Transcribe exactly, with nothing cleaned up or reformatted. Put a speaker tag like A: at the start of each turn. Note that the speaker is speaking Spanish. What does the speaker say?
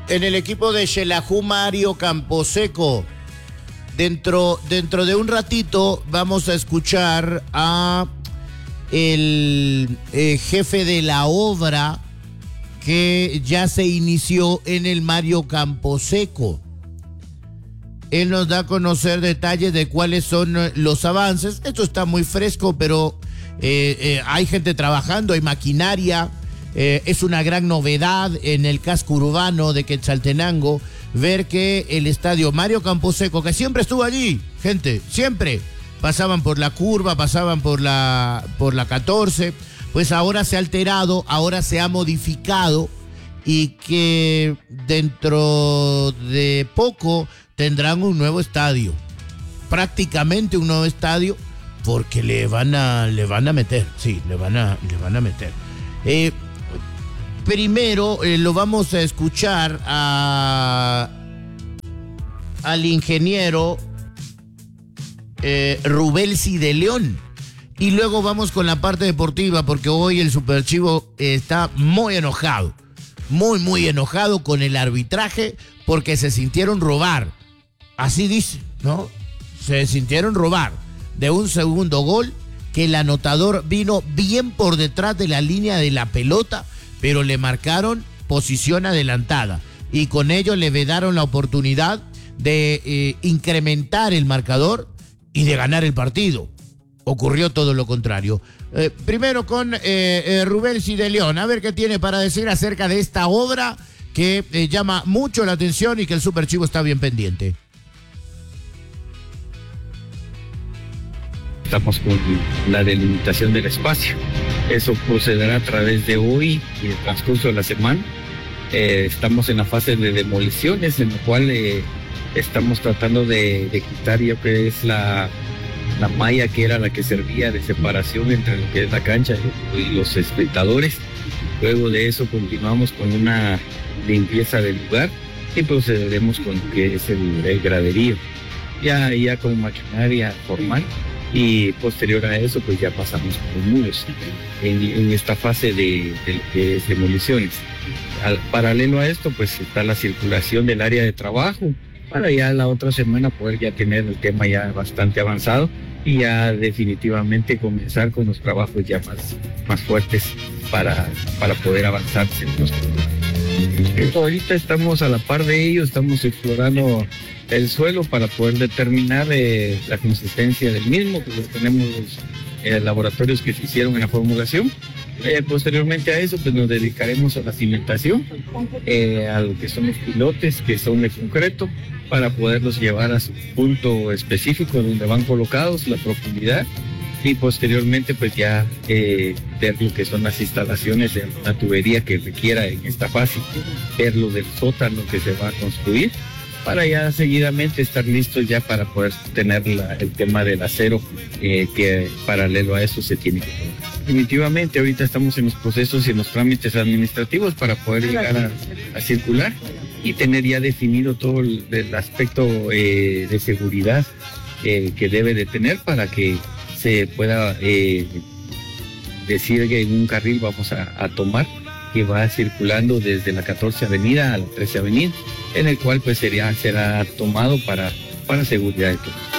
A: en el equipo de Xelajú Mario Camposeco. Dentro, dentro de un ratito vamos a escuchar a el eh, jefe de la obra que ya se inició en el Mario Camposeco. Él nos da a conocer detalles de cuáles son los avances. Esto está muy fresco, pero eh, eh, hay gente trabajando, hay maquinaria. Eh, es una gran novedad en el casco urbano de Quetzaltenango ver que el estadio Mario Camposeco, que siempre estuvo allí, gente, siempre pasaban por la curva, pasaban por la, por la catorce, pues ahora se ha alterado, ahora se ha modificado y que dentro de poco tendrán un nuevo estadio, prácticamente un nuevo estadio, porque le van a, le van a meter, sí, le van a, le van a meter. Eh, primero eh, lo vamos a escuchar a, al ingeniero eh, Rubelsi de León. Y luego vamos con la parte deportiva, porque hoy el Superchivo está muy enojado, muy, muy enojado con el arbitraje, porque se sintieron robar. Así dice, ¿no? Se sintieron robar de un segundo gol, que el anotador vino bien por detrás de la línea de la pelota, pero le marcaron posición adelantada. Y con ello le vedaron la oportunidad de eh, incrementar el marcador y de ganar el partido. Ocurrió todo lo contrario. Eh, primero con eh, eh, Rubelsi de León, a ver qué tiene para decir acerca de esta obra que eh, llama mucho la atención y que el Superchivo está bien pendiente.
B: Estamos con la delimitación del espacio. Eso procederá a través de hoy y el transcurso de la semana. Eh, estamos en la fase de demoliciones, en la cual eh, estamos tratando de, de quitar lo que es la... la malla que era la que servía de separación entre lo que es la cancha y los espectadores. Luego de eso continuamos con una limpieza del lugar y procederemos con lo que es el, el graderío, ya, ya con maquinaria formal, y posterior a eso pues ya pasamos por los muros en, en esta fase de, de lo que es demoliciones. Al paralelo a esto pues está la circulación del área de trabajo, para ya la otra semana poder ya tener el tema ya bastante avanzado y ya definitivamente comenzar con los trabajos ya más, más fuertes para, para poder avanzar. Ahorita estamos a la par de ellos, estamos explorando el suelo para poder determinar eh, la consistencia del mismo, que tenemos los eh, laboratorios que se hicieron en la formulación. Eh, posteriormente a eso pues nos dedicaremos a la cimentación, eh, a lo que son los pilotes que son de concreto, para poderlos llevar a su punto específico donde van colocados, la profundidad, y posteriormente pues ya eh, ver lo que son las instalaciones de la tubería que requiera en esta fase, ver lo del sótano que se va a construir, para ya seguidamente estar listos ya para poder tener la, el tema del acero eh, que paralelo a eso se tiene que colocar. Definitivamente ahorita estamos en los procesos y en los trámites administrativos para poder llegar a, a circular y tener ya definido todo el, el aspecto eh, de seguridad eh, que debe de tener para que se pueda eh, decir que en un carril vamos a, a tomar, que va circulando desde la catorce Avenida a la trece Avenida, en el cual pues sería, será tomado para, para seguridad de todo.